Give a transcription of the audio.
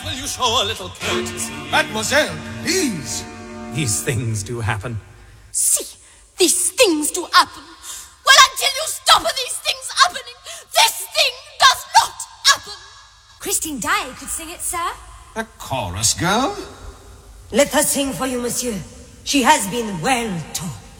Will you show a little courtesy? Mademoiselle, please. These things do happen. See, these things do happen. Well, until you stop these things happening, this thing does not happen. Christine Daae could sing it, sir. A chorus girl? Let her sing for you, monsieur. She has been well taught.